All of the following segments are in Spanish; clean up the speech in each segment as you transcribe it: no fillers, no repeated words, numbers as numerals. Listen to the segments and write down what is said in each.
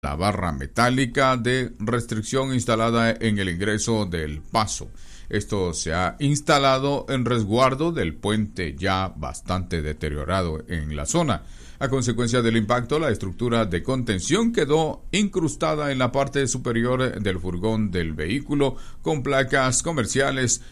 la barra metálica de restricción instalada en el ingreso del paso. Esto se ha instalado en resguardo del puente ya bastante deteriorado en la zona. A consecuencia del impacto, la estructura de contención quedó incrustada en la parte superior del furgón del vehículo con placas comerciales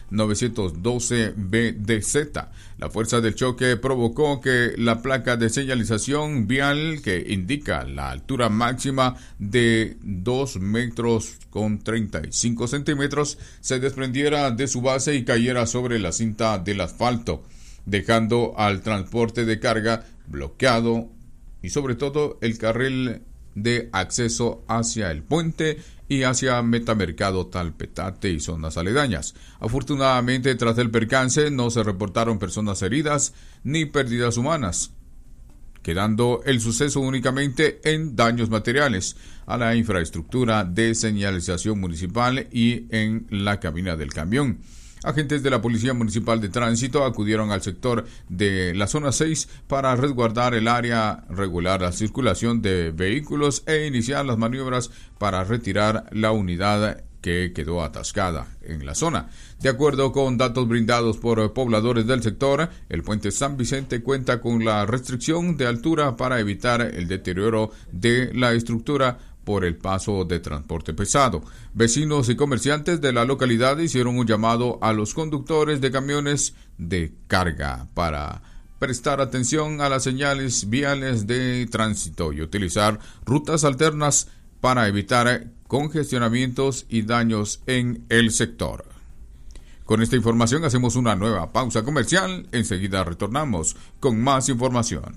912BDZ. La fuerza del choque provocó que la placa de señalización vial, que indica la altura máxima de 2 metros con 35 centímetros, se desprendiera de su base y cayera sobre la cinta del asfalto, dejando al transporte de carga bloqueado y sobre todo el carril de acceso hacia el puente y hacia Metamercado Talpetate y zonas aledañas. Afortunadamente, tras el percance no se reportaron personas heridas ni pérdidas humanas, quedando el suceso únicamente en daños materiales a la infraestructura de señalización municipal y en la cabina del camión. Agentes de la Policía Municipal de Tránsito acudieron al sector de la zona 6 para resguardar el área, regular la circulación de vehículos e iniciar las maniobras para retirar la unidad que quedó atascada en la zona. De acuerdo con datos brindados por pobladores del sector, el puente San Vicente cuenta con la restricción de altura para evitar el deterioro de la estructura por el paso de transporte pesado. Vecinos y comerciantes de la localidad hicieron un llamado a los conductores de camiones de carga para prestar atención a las señales viales de tránsito y utilizar rutas alternas para evitar congestionamientos y daños en el sector. Con esta información hacemos una nueva pausa comercial. Enseguida retornamos con más información.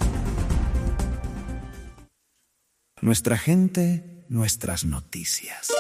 Nuestra gente, nuestras noticias.